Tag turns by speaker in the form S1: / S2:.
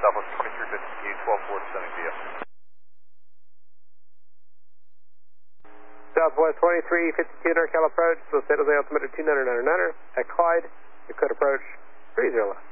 S1: Southwest 2352, 12 descending via.
S2: Southwest 2352, NorCal approach, so set of the altimeter 2999er at Clyde, Dakota approach 30 left.